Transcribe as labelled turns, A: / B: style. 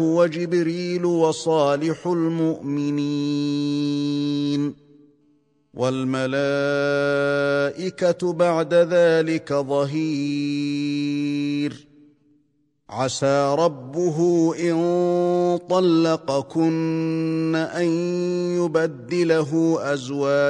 A: وجبريل وصالح المؤمنين، والملائكة بعد ذلك ظهير. عسى ربه إن طلقكن أن يبدله أزواجا